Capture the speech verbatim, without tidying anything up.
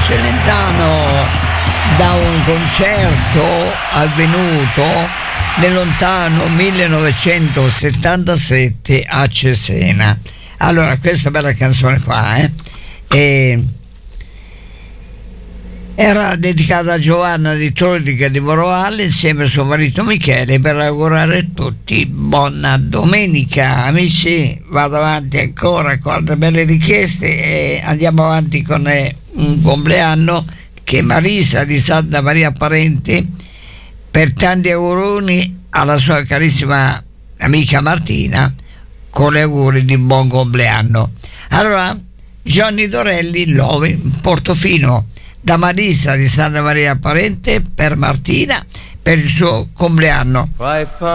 Celentano da un concerto avvenuto nel lontano millenovecentosettantasette a Cesena. Allora, questa bella canzone qua eh, e era dedicata a Giovanna di Trodica di Moroale insieme a suo marito Michele, per augurare a tutti buona domenica. Amici, vado avanti ancora con altre belle richieste e andiamo avanti con eh, un compleanno che Marisa di Santa Maria Parente, per tanti auguroni alla sua carissima amica Martina, con gli auguri di buon compleanno. Allora, Johnny Dorelli, Love, Portofino, da Marisa di Santa Maria Parente per Martina, per il suo compleanno.